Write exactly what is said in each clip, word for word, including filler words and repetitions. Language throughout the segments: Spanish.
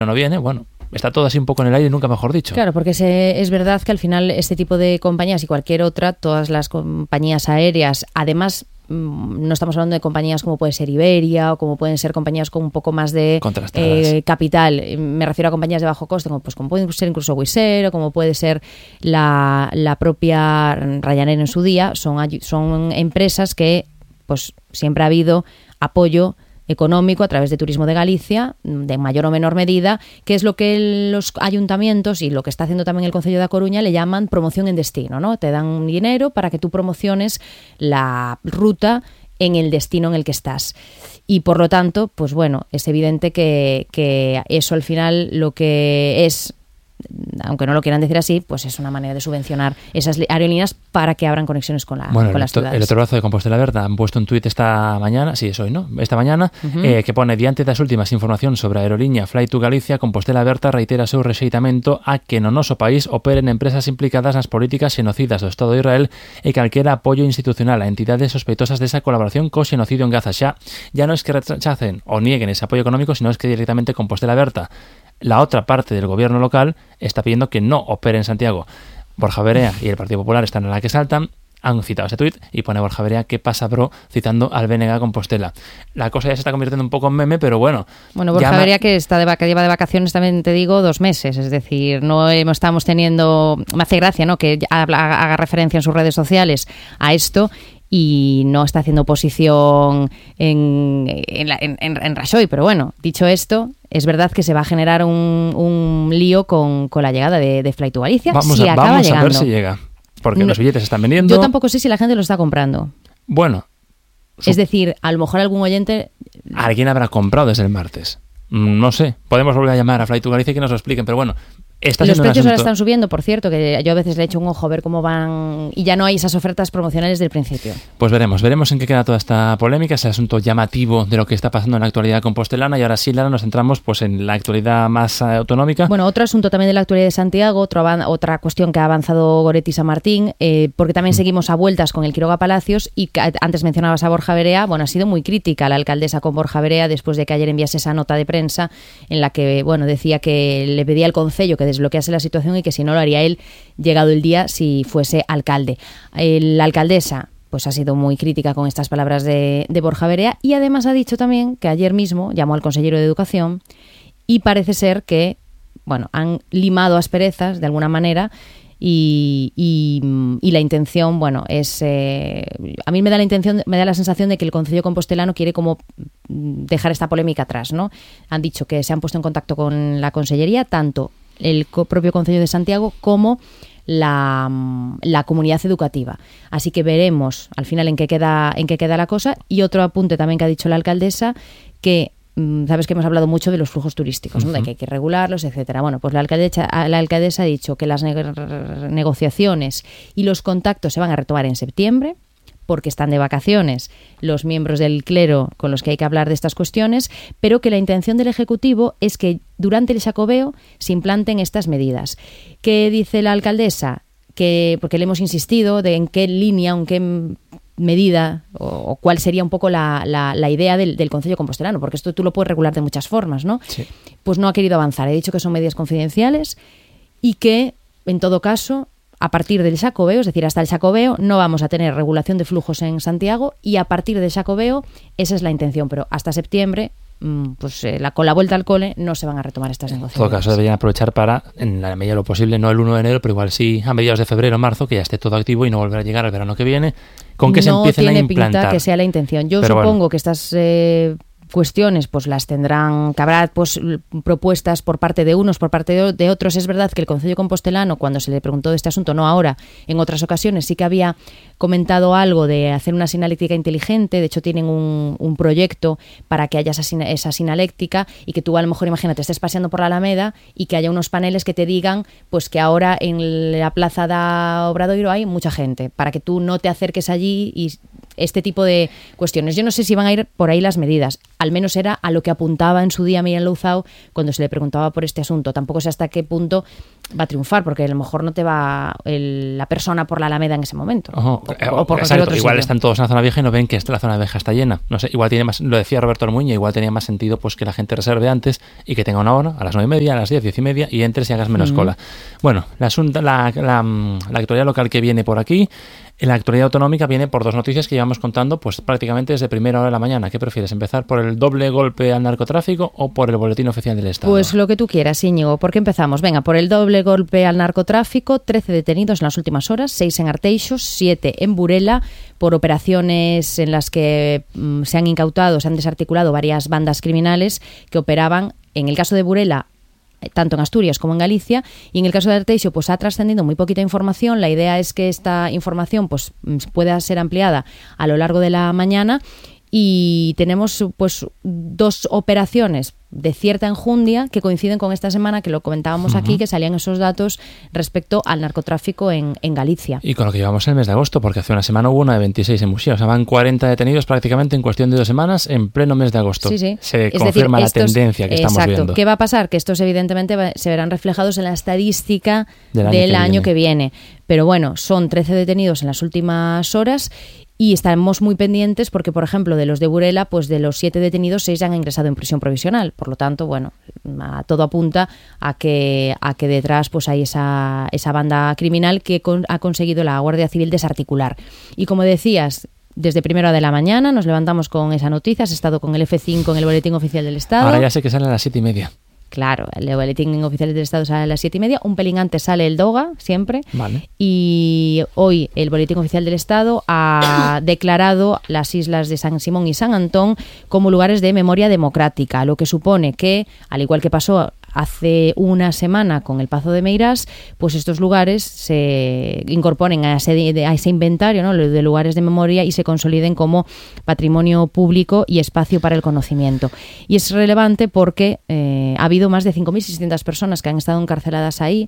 no viene, bueno, está todo así un poco en el aire, nunca mejor dicho. Claro, porque se, es verdad que al final este tipo de compañías y cualquier otra, todas las compañías aéreas, además no estamos hablando de compañías como puede ser Iberia o como pueden ser compañías con un poco más de eh, capital, me refiero a compañías de bajo coste, como, pues, como pueden ser incluso Wizz Air o como puede ser la, la propia Ryanair en su día, son, son empresas que pues siempre ha habido apoyo económico a través de Turismo de Galicia, de mayor o menor medida, que es lo que los ayuntamientos y lo que está haciendo también el Concello da Coruña le llaman promoción en destino, ¿no? Te dan dinero para que tú promociones la ruta en el destino en el que estás. Y por lo tanto, pues bueno, es evidente que, que eso al final lo que es, aunque no lo quieran decir así, pues es una manera de subvencionar esas aerolíneas para que abran conexiones con, la, bueno, con las ciudades. El otro brazo de Compostela Berta han puesto un tuit esta mañana, sí, es hoy, ¿no? Esta mañana, uh-huh. eh, que pone, diante das últimas informacións sobre a aerolínea Fly to Galicia, Compostela Berta reitera o seu rexeitamento a que no noso país operen empresas implicadas nas políticas xenocidas do Estado de Israel e calquera apoio institucional a entidades sospeitosas desa colaboración co xenocidio en Gaza. Xa, ya no es que rechacen o nieguen ese apoyo económico, sino es que directamente Compostela Berta, la otra parte del gobierno local, está pidiendo que no opere en Santiago. Borja Verea y el Partido Popular están en la que saltan, han citado ese tuit y pone Borja Verea, ¿qué pasa, bro?, citando al B N G Compostela. La cosa ya se está convirtiendo un poco en meme, pero bueno. Bueno, Borja Verea que está de vaca, lleva de vacaciones también, te digo, dos meses, es decir, no estamos teniendo... Me hace gracia, ¿no?, que haga, haga referencia en sus redes sociales a esto y no está haciendo oposición en, en, la, en, en Rajoy, pero bueno, dicho esto, es verdad que se va a generar un, un lío con, con la llegada de, de Fly to Galicia. Vamos, si a, acaba vamos llegando. a ver si llega, porque no, los billetes se están vendiendo. Yo tampoco sé si la gente lo está comprando. Bueno. Es decir, a lo mejor algún oyente... Alguien habrá comprado desde el martes. No sé, podemos volver a llamar a Fly to Galicia y que nos lo expliquen, pero bueno... Está los precios asunto... ahora están subiendo, por cierto, que yo a veces le echo un ojo a ver cómo van y ya no hay esas ofertas promocionales del principio. Pues veremos, veremos en qué queda toda esta polémica, ese asunto llamativo de lo que está pasando en la actualidad compostelana. Y ahora sí, Lara, nos centramos pues en la actualidad más uh, autonómica. Bueno, otro asunto también de la actualidad de Santiago, otro avan- otra cuestión que ha avanzado Goretti San Martín, eh, porque también mm. seguimos a vueltas con el Quiroga Palacios y que, antes mencionabas a Borja Verea. Bueno, ha sido muy crítica la alcaldesa con Borja Verea después de que ayer enviase esa nota de prensa en la que, bueno, decía que le pedía al Concello que desbloquease la situación y que si no lo haría él llegado el día si fuese alcalde. El, la alcaldesa pues ha sido muy crítica con estas palabras de, de Borja Verea y además ha dicho también que ayer mismo llamó al consejero de Educación y parece ser que bueno, han limado asperezas de alguna manera y, y, y la intención, bueno, es eh, a mí me da la intención, me da la sensación de que el Concello compostelano quiere como dejar esta polémica atrás, ¿no? Han dicho que se han puesto en contacto con la consellería, tanto el propio Concello de Santiago como la, la comunidad educativa. Así que veremos al final en qué queda en qué queda la cosa. Y otro apunte también que ha dicho la alcaldesa, que sabes que hemos hablado mucho de los flujos turísticos, ¿no? Uh-huh. De que hay que regularlos, etcétera. Bueno, pues la alcaldesa, la alcaldesa ha dicho que las ne- negociaciones y los contactos se van a retomar en septiembre, porque están de vacaciones los miembros del clero con los que hay que hablar de estas cuestiones, pero que la intención del Ejecutivo es que durante el Xacobeo se implanten estas medidas. ¿Qué dice la alcaldesa? Que, porque le hemos insistido de en qué línea, en qué medida o, o cuál sería un poco la, la, la idea del, del Concello compostelano, porque esto tú lo puedes regular de muchas formas, ¿no? Sí. Pues no ha querido avanzar. He dicho que son medidas confidenciales y que, en todo caso, a partir del Xacobeo, es decir, hasta el Xacobeo, no vamos a tener regulación de flujos en Santiago y a partir del Xacobeo esa es la intención, pero hasta septiembre, pues eh, la, con la vuelta al cole no se van a retomar estas negociaciones. En todo caso, deberían aprovechar para, en la medida de lo posible, no el uno de enero, pero igual sí a mediados de febrero o marzo, que ya esté todo activo y no volver a llegar al verano que viene, con que no se empiecen a implantar. No tiene pinta que sea la intención. Yo pero supongo bueno. que estas... Eh, cuestiones pues las tendrán, que habrá pues propuestas por parte de unos, por parte de, de otros. Es verdad que el Concello compostelano, cuando se le preguntó de este asunto, no ahora, en otras ocasiones sí que había comentado algo de hacer una sinaléctrica inteligente. De hecho tienen un, un proyecto para que haya esa, esa sinaléctrica y que tú a lo mejor, imagínate, estés paseando por la Alameda y que haya unos paneles que te digan pues que ahora en la plaza da Obradoiro hay mucha gente, para que tú no te acerques allí y este tipo de cuestiones. Yo no sé si van a ir por ahí las medidas. Al menos era a lo que apuntaba en su día Miriam Louzao cuando se le preguntaba por este asunto. Tampoco sé hasta qué punto va a triunfar, porque a lo mejor no te va el, la persona por la Alameda en ese momento. Ojo, o, o por exacto, otro igual sitio. Están todos en la zona vieja y no ven que la zona vieja está llena. No sé, igual tiene más, lo decía Roberto Ormuña, igual tenía más sentido pues que la gente reserve antes y que tenga una hora, a las nueve y media, a las diez, diez y media, y entres y hagas menos mm. cola. Bueno, la, asunta, la, la, la actualidad local que viene por aquí, la actualidad autonómica viene por dos noticias que llevamos contando pues prácticamente desde primera hora de la mañana. ¿Qué prefieres, empezar por el doble golpe al narcotráfico o por el boletín oficial del Estado? Pues lo que tú quieras, Íñigo. ¿Por qué empezamos? Venga, por el doble golpe al narcotráfico, trece detenidos en las últimas horas, seis en Arteixos, siete en Burela, por operaciones en las que mm, se han incautado, se han desarticulado varias bandas criminales que operaban, en el caso de Burela, tanto en Asturias como en Galicia, y en el caso de Arteixo pues ha trascendido muy poquita información. La idea es que esta información pues pueda ser ampliada a lo largo de la mañana, y tenemos pues dos operaciones de cierta enjundia que coinciden con esta semana, que lo comentábamos uh-huh. aquí, que salían esos datos respecto al narcotráfico en, en Galicia. Y con lo que llevamos el mes de agosto, porque hace una semana hubo una de veintiséis en Muxía, o sea, van cuarenta detenidos prácticamente en cuestión de dos semanas en pleno mes de agosto. Sí, sí. Se es confirma decir, la estos, tendencia que exacto. estamos viendo. ¿Qué va a pasar? Que estos evidentemente va, se verán reflejados en la estadística del año, del que, año viene. que viene. Pero bueno, son trece detenidos en las últimas horas. Y estamos muy pendientes porque, por ejemplo, de los de Burela, pues de los siete detenidos, seis han ingresado en prisión provisional. Por lo tanto, bueno, a, todo apunta a que a que detrás pues hay esa, esa banda criminal que con, ha conseguido la Guardia Civil desarticular. Y como decías, desde primera hora de la mañana nos levantamos con esa noticia. Has estado con el F cinco en el Boletín Oficial del Estado. Ahora ya sé que sale a las siete y media. Claro, el boletín oficial del Estado sale a las siete y media, un pelín antes sale el DOGA, siempre, vale. Y hoy el boletín oficial del Estado ha declarado las islas de San Simón y San Antón como lugares de memoria democrática, lo que supone que, al igual que pasó hace una semana con el Pazo de Meirás, pues estos lugares se incorporen a ese, a ese inventario, ¿no?, de lugares de memoria, y se consoliden como patrimonio público y espacio para el conocimiento. Y es relevante porque eh, ha habido más de cinco mil seiscientas personas que han estado encarceladas ahí,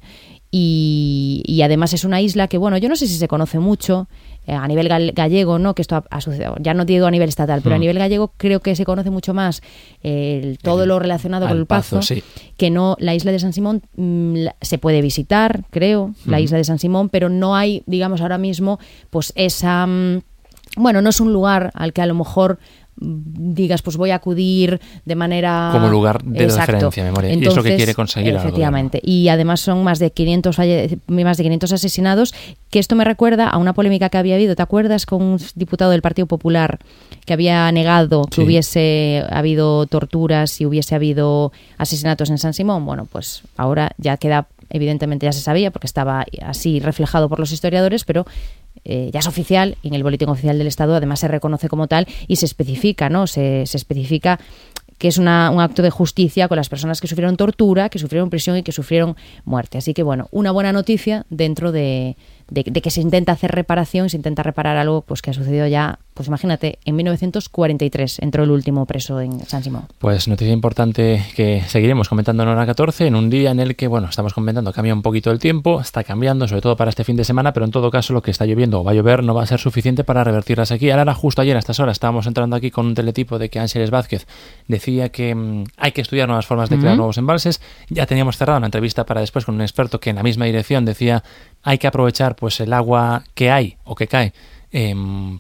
y, y además es una isla que, bueno, yo no sé si se conoce mucho eh, a nivel gallego, ¿no?, que esto ha, ha sucedido, ya no digo a nivel estatal, pero mm. a nivel gallego creo que se conoce mucho más eh, el, todo el, lo relacionado con el Pazo, Pazo sí. que no la isla de San Simón. Mmm, la, se puede visitar, creo, la mm. isla de San Simón, pero no hay, digamos, ahora mismo, pues esa... Mmm, bueno, no es un lugar al que a lo mejor digas, pues voy a acudir de manera... Como lugar de Exacto. referencia, memoria. Entonces, y es lo que quiere conseguir. Efectivamente. Y además son más de quinientos, más de quinientos asesinados, que esto me recuerda a una polémica que había habido, ¿te acuerdas?, con un diputado del Partido Popular que había negado que sí. hubiese habido torturas y hubiese habido asesinatos en San Simón. Bueno, pues ahora ya queda, evidentemente ya se sabía, porque estaba así reflejado por los historiadores, pero... Eh, ya es oficial, y en el Boletín Oficial del Estado además se reconoce como tal, y se especifica, ¿no? Se, se especifica que es una, un acto de justicia con las personas que sufrieron tortura, que sufrieron prisión y que sufrieron muerte. Así que, bueno, una buena noticia dentro de, de, de que se intenta hacer reparación, se intenta reparar algo pues que ha sucedido ya, pues imagínate, en mil novecientos cuarenta y tres entró el último preso en San Simón. Pues noticia importante que seguiremos comentando en hora catorce, en un día en el que, bueno, estamos comentando, cambia un poquito el tiempo, está cambiando, sobre todo para este fin de semana, pero en todo caso lo que está lloviendo o va a llover no va a ser suficiente para revertir la sequía. Ahora, justo ayer a estas horas, estábamos entrando aquí con un teletipo de que Ángeles Vázquez decía que mmm, hay que estudiar nuevas formas de crear uh-huh. nuevos embalses. Ya teníamos cerrado una entrevista para después con un experto que en la misma dirección decía hay que aprovechar pues el agua que hay o que cae eh,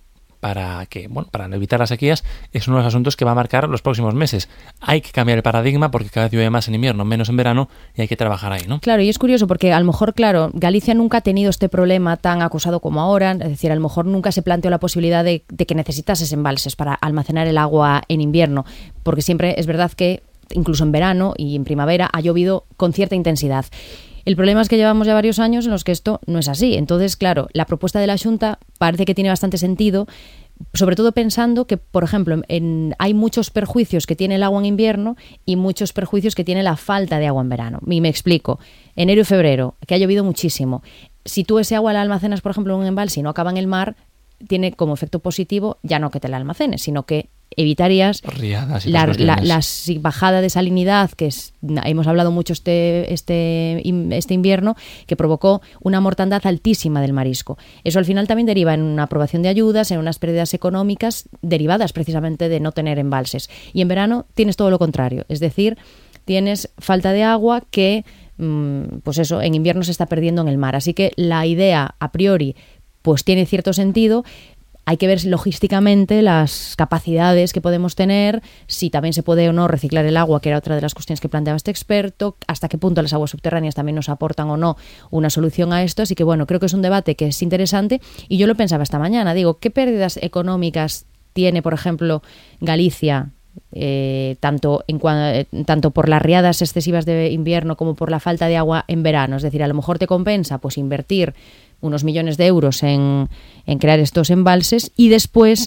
para que bueno para evitar las sequías. Es uno de los asuntos que va a marcar los próximos meses. Hay que cambiar el paradigma porque cada vez llueve más en invierno, menos en verano, y hay que trabajar ahí, ¿no? Claro, y es curioso porque a lo mejor, claro, Galicia nunca ha tenido este problema tan acusado como ahora, es decir, a lo mejor nunca se planteó la posibilidad de, de que necesitases embalses para almacenar el agua en invierno, porque siempre es verdad que incluso en verano y en primavera ha llovido con cierta intensidad. El problema es que llevamos ya varios años en los que esto no es así. Entonces, claro, la propuesta de la Xunta parece que tiene bastante sentido, sobre todo pensando que, por ejemplo, en, hay muchos perjuicios que tiene el agua en invierno y muchos perjuicios que tiene la falta de agua en verano. Y me explico. Enero y febrero, que ha llovido muchísimo. Si tú ese agua la almacenas, por ejemplo, en un embalse y no acaba en el mar, tiene como efecto positivo ya no que te la almacenes, sino que evitarías Riadas y la, las la, cuestiones. la bajada de salinidad que es, hemos hablado mucho este, este, este invierno, que provocó una mortandad altísima del marisco. Eso al final también deriva en una aprobación de ayudas, en unas pérdidas económicas derivadas precisamente de no tener embalses. Y en verano tienes todo lo contrario, es decir, tienes falta de agua que, pues eso, en invierno se está perdiendo en el mar. Así que la idea a priori pues tiene cierto sentido. Hay que ver logísticamente las capacidades que podemos tener, si también se puede o no reciclar el agua, que era otra de las cuestiones que planteaba este experto, hasta qué punto las aguas subterráneas también nos aportan o no una solución a esto. Así que bueno, creo que es un debate que es interesante y yo lo pensaba esta mañana. Digo, ¿qué pérdidas económicas tiene, por ejemplo, Galicia? Eh, tanto, en eh, tanto por las riadas excesivas de invierno como por la falta de agua en verano. Es decir, a lo mejor te compensa pues invertir unos millones de euros en, en crear estos embalses y después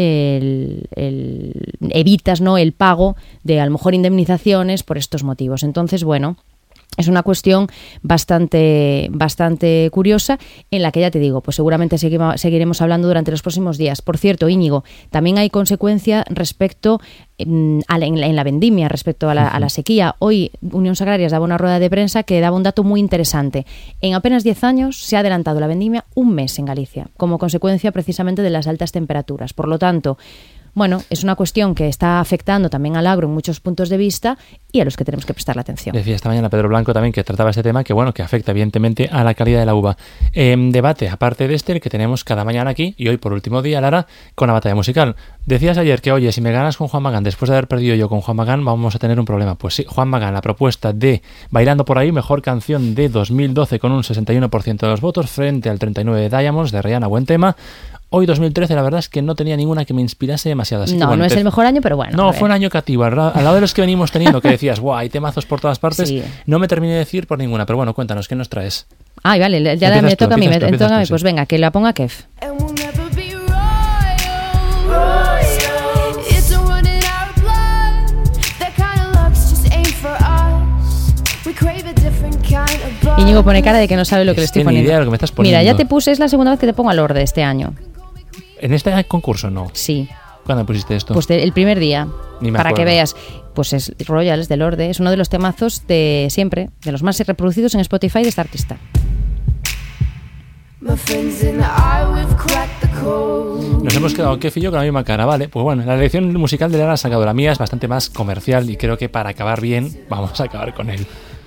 el, el, evitas, ¿no?, el pago de a lo mejor indemnizaciones por estos motivos. Entonces, bueno, es una cuestión bastante, bastante curiosa en la que ya te digo, pues seguramente seguimos, seguiremos hablando durante los próximos días. Por cierto, Íñigo, también hay consecuencia respecto en, a la, en la vendimia, respecto a la, a la sequía. Hoy Unión Agrarias daba una rueda de prensa que daba un dato muy interesante. En apenas diez años se ha adelantado la vendimia un mes en Galicia, como consecuencia precisamente de las altas temperaturas. Por lo tanto, bueno, es una cuestión que está afectando también al agro en muchos puntos de vista y a los que tenemos que prestar la atención. Decía esta mañana Pedro Blanco también que trataba este tema, que bueno, que afecta evidentemente a la calidad de la uva. Eh, debate, aparte de este, el que tenemos cada mañana aquí, y hoy por último día, Lara, con la batalla musical. Decías ayer que, oye, si me ganas con Juan Magán, después de haber perdido yo con Juan Magán, vamos a tener un problema. Pues sí, Juan Magán, la propuesta de Bailando por ahí, mejor canción de dos mil doce con un sesenta y uno por ciento de los votos, frente al treinta y nueve de Diamonds, de Rihanna, buen tema. Hoy, dos mil trece, la verdad es que no tenía ninguna que me inspirase demasiado. Así no, que, bueno, no es te... el mejor año, pero bueno. No, fue un año cativo. Al lado de los que venimos teniendo, que decías, guau, hay temazos por todas partes, sí. No me terminé de decir por ninguna. Pero bueno, cuéntanos, ¿qué nos traes? Ay, vale, ya empiezas me tú, toca a mí. Me, tú, toca a mí. tú, Pues sí. venga, que la ponga Kev. Íñigo pone cara de que no sabe lo que es le estoy que poniendo. Ni idea de lo que me estás poniendo. Mira, ya te puse, es la segunda vez que te pongo al Lorde este año. ¿En este concurso no? Sí. ¿Cuándo pusiste esto? Pues de, el primer día. Ni me para acuerdo. que veas. Pues es Royals de Lorde. Es uno de los temazos de siempre, de los más reproducidos en Spotify de esta artista. Nos hemos quedado Kev y yo con la misma cara, vale. Pues bueno, la elección musical de Lara ha sacado la mía, es bastante más comercial y creo que para acabar bien vamos a acabar con él.